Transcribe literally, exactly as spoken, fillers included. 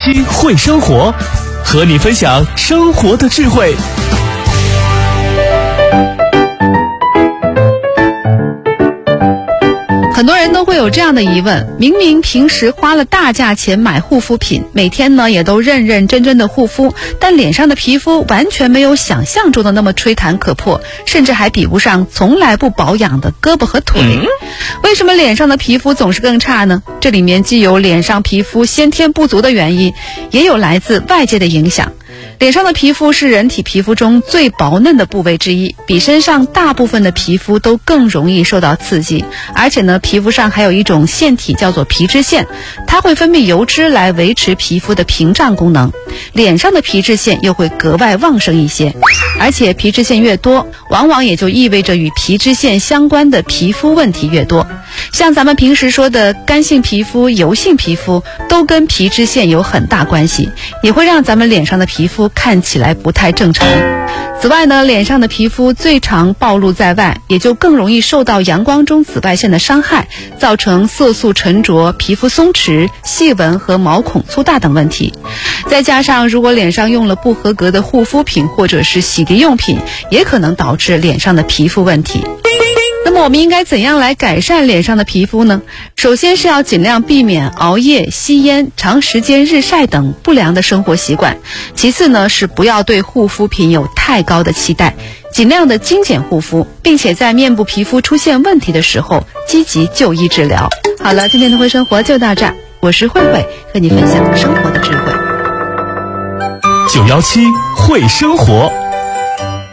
七会生活，和你分享生活的智慧。 很多人都会有这样的疑问，明明平时花了大价钱买护肤品，每天呢也都认认真真的护肤，但脸上的皮肤完全没有想象中的那么吹弹可破，甚至还比不上从来不保养的胳膊和腿。嗯、为什么脸上的皮肤总是更差呢？这里面既有脸上皮肤先天不足的原因，也有来自外界的影响。脸上的皮肤是人体皮肤中最薄嫩的部位之一，比身上大部分的皮肤都更容易受到刺激，而且呢，皮肤上还有一种腺体叫做皮脂腺，它会分泌油脂来维持皮肤的屏障功能。脸上的皮脂腺又会格外旺盛一些，而且皮脂腺越多，往往也就意味着与皮脂腺相关的皮肤问题越多。像咱们平时说的干性皮肤、油性皮肤，都跟皮脂腺有很大关系，也会让咱们脸上的皮肤看起来不太正常。此外呢，脸上的皮肤最常暴露在外，也就更容易受到阳光中紫外线的伤害，造成色素沉着、皮肤松弛、细纹和毛孔粗大等问题。再加上如果脸上用了不合格的护肤品或者是洗涤用品，也可能导致脸上的皮肤问题。那么我们应该怎样来改善脸上的皮肤呢？首先是要尽量避免熬夜、吸烟、长时间日晒等不良的生活习惯。其次呢，是不要对护肤品有太高的期待，尽量的精简护肤，并且在面部皮肤出现问题的时候积极就医治疗。好了，今天的会生活就到这儿，我是慧慧，和你分享生活的智慧。 九一七会生活。